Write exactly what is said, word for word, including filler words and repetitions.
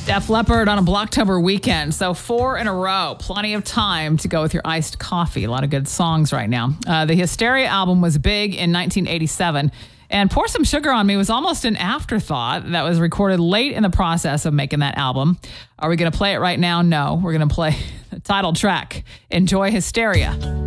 Def Leppard on a Blocktober weekend. So four in a row. Plenty of time to go with your iced coffee. A lot of good songs right now. Uh, the Hysteria album was big in nineteen eighty-seven. And Pour Some Sugar on Me was almost an afterthought that was recorded late in the process of making that album. Are we going to play it right now? No. We're going to play the title track, Enjoy Hysteria.